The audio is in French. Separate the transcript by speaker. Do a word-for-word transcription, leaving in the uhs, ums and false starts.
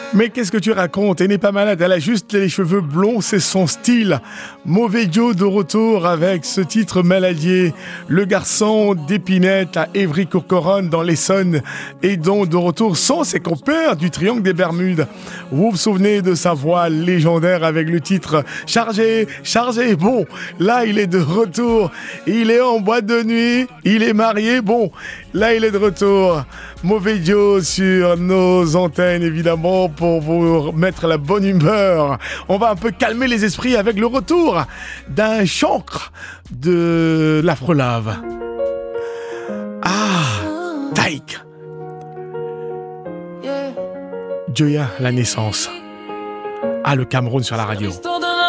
Speaker 1: Mais qu'est-ce que tu racontes? Elle n'est pas malade, elle a juste les cheveux blonds, c'est son style. Mauvais Joe de retour avec ce titre Maladier. Le garçon d'Épinette à Évry-Courcouronnes dans l'Essonne et donc de retour sans ses compères du Triangle des Bermudes. Vous vous souvenez de sa voix légendaire avec le titre Chargé, chargé. Bon, là il est de retour. Il est en boîte de nuit, il est marié. Bon, là il est de retour. Mauvais Joe sur nos antennes évidemment pour vous mettre la bonne humeur. On va un peu calmer les esprits avec le retour d'un chancre de l'Afrolave. Ah, Taïk. Joya, la naissance. Ah, le Cameroun sur la radio.